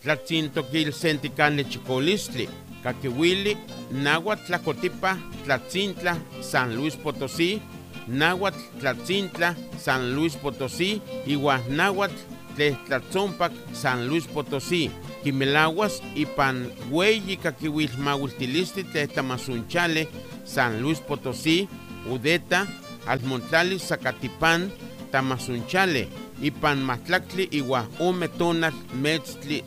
tlatzintokil senticanle chicolistli, caquihuili, náhuatl tlacotipa, tlatzintla, San Luis Potosí, náhuatl tlatzintla, San Luis Potosí, igual náhuatl tlatzompac, San Luis Potosí, quimelaguas ipan hueyi caquihuilmauiltilistli tletamasunchale, San Luis Potosí, Udeta, Almontlali, Zacatipán, Tamasunchale, ipan Matlactli, igual Umetonal, Metztli,